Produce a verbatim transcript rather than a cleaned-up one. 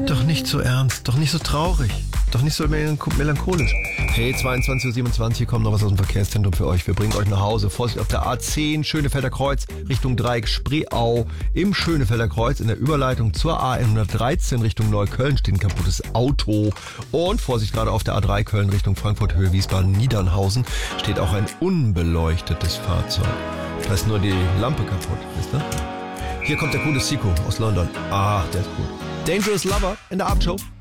Doch nicht so ernst, doch nicht so traurig, doch nicht so melanch- melancholisch. Hey, zweiundzwanzig Uhr siebenundzwanzig, hier kommt noch was aus dem Verkehrszentrum für euch. Wir bringen euch nach Hause. Vorsicht auf der A zehn, Schönefelder Kreuz, Richtung Dreieck Spreeau. Im Schönefelder Kreuz in der Überleitung zur A hundertdreizehn Richtung Neukölln steht ein kaputtes Auto. Und Vorsicht, gerade auf der A drei Köln Richtung Frankfurt, Höhe Wiesbaden, Niedernhausen steht auch ein unbeleuchtetes Fahrzeug. Da ist nur die Lampe kaputt, wisst ihr? Hier kommt der coole Siko aus London. Ach, der ist cool. Dangerous Lover in der Abendshow.